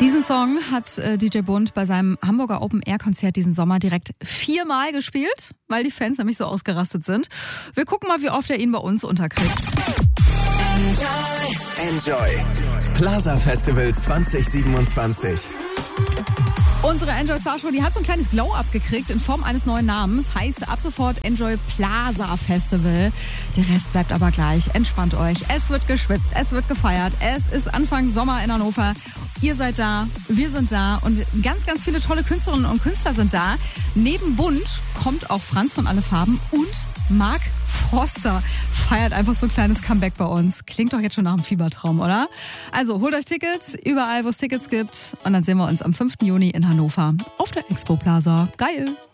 Diesen Song hat DJ Bund bei seinem Hamburger Open-Air-Konzert diesen Sommer direkt 4-mal gespielt, weil die Fans nämlich so ausgerastet sind. Wir gucken mal, wie oft er ihn bei uns unterkriegt. Enjoy. Plaza Festival 2027. Unsere Enjoy Star Show, die hat so ein kleines Glow-Up gekriegt in Form eines neuen Namens. Heißt ab sofort Enjoy Plaza Festival. Der Rest bleibt aber gleich. Entspannt euch. Es wird geschwitzt, es wird gefeiert. Es ist Anfang Sommer in Hannover. Ihr seid da, wir sind da und ganz, ganz viele tolle Künstlerinnen und Künstler sind da. Neben Bund kommt auch Franz von Alle Farben und Mark Forster feiert einfach so ein kleines Comeback bei uns. Klingt doch jetzt schon nach einem Fiebertraum, oder? Also holt euch Tickets, überall wo es Tickets gibt und dann sehen wir uns am 5. Juni in Hannover auf der Expo Plaza. Geil!